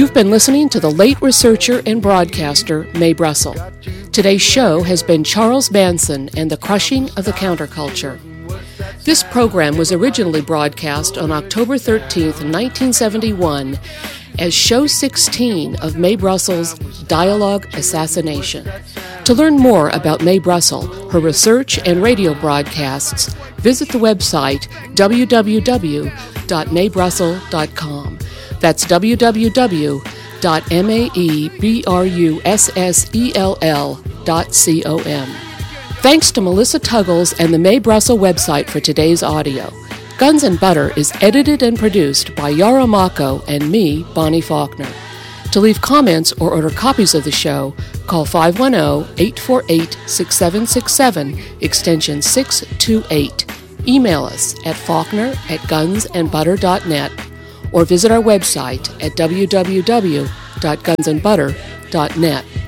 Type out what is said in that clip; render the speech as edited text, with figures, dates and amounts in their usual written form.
You've been listening to the late researcher and broadcaster Mae Brussell. Today's show has been Charles Manson and the Crushing of the Counterculture. This program was originally broadcast on October 13th, 1971 as Show 16 of Mae Brussell's Dialogue Assassination. To learn more about Mae Brussell, her research and radio broadcasts, visit the website www.maebrussell.com. That's www.maebrussell.com. Thanks to Melissa Tuggles and the Mae Brussell website for today's audio. Guns and Butter is edited and produced by Yara Mako and me, Bonnie Faulkner. To leave comments or order copies of the show, call 510-848-6767, extension 628. Email us at faulkner@gunsandbutter.net or visit our website at www.gunsandbutter.net.